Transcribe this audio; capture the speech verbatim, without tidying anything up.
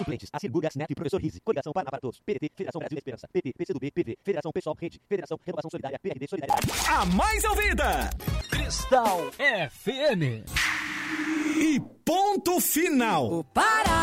clientes. Assine Gugas, Neto e Professor Rizzi. Coligação Paraná para Todos. P D T, Federação Brasil Esperança. P T, PCdoB, P V, Federação Pessoal, Rede, Federação Renovação Solidária, P R D Solidariedade. A mais ouvida! Cristal F M. E ponto final. O Pará.